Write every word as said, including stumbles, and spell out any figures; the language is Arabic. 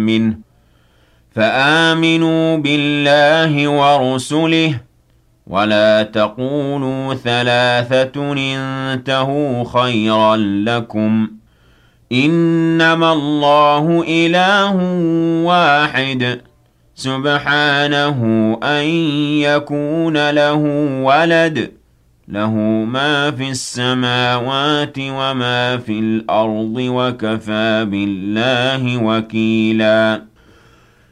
منه فآمنوا بالله ورسله ولا تقولوا ثلاثة انتهوا خيرا لكم إنما الله إله واحد سبحانه أن يكون له ولد له ما في السماوات وما في الأرض وكفى بالله وكيلاً